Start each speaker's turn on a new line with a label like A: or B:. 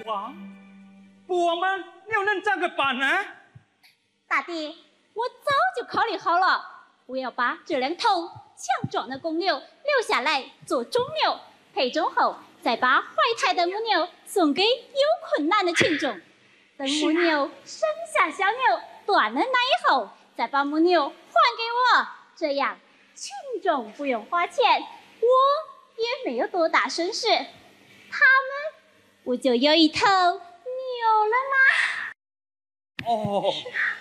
A: 话，我们要能怎么办呢？
B: 大爹，我早就考虑好了，我要把这2头强壮的公牛留下来做种牛，配种后再把怀胎的母牛送给有困难的群众。等母牛生下小牛，断了奶以后，再把母牛还给我，这样群众不用花钱，我也没有多大损失，他们不就有一头牛了吗？
A: 哦。